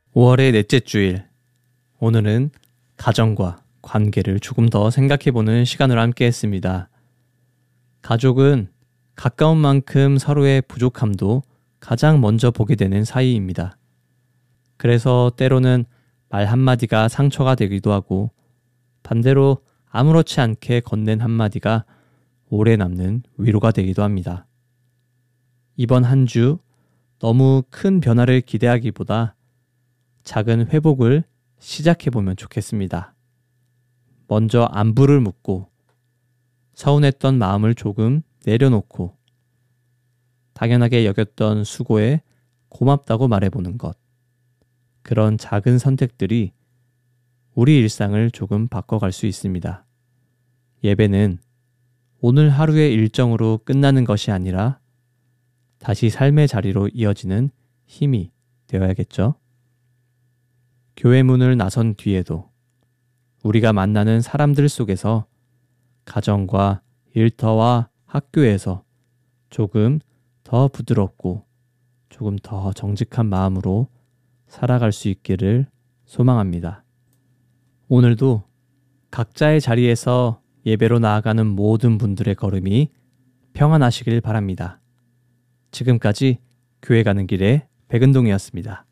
5월의 넷째 주일, 오늘은 가정과 관계를 조금 더 생각해보는 시간을 함께 했습니다. 가족은 가까운 만큼 서로의 부족함도 가장 먼저 보게 되는 사이입니다. 그래서 때로는 말 한마디가 상처가 되기도 하고 반대로 아무렇지 않게 건넨 한마디가 오래 남는 위로가 되기도 합니다. 이번 한 주 너무 큰 변화를 기대하기보다 작은 회복을 시작해보면 좋겠습니다. 먼저 안부를 묻고 서운했던 마음을 조금 내려놓고 당연하게 여겼던 수고에 고맙다고 말해보는 것. 그런 작은 선택들이 우리 일상을 조금 바꿔갈 수 있습니다. 예배는 오늘 하루의 일정으로 끝나는 것이 아니라 다시 삶의 자리로 이어지는 힘이 되어야겠죠? 교회 문을 나선 뒤에도 우리가 만나는 사람들 속에서 가정과 일터와 학교에서 조금 더 부드럽고 조금 더 정직한 마음으로 살아갈 수 있기를 소망합니다. 오늘도 각자의 자리에서 예배로 나아가는 모든 분들의 걸음이 평안하시길 바랍니다. 지금까지 교회 가는 길의 백은동이었습니다.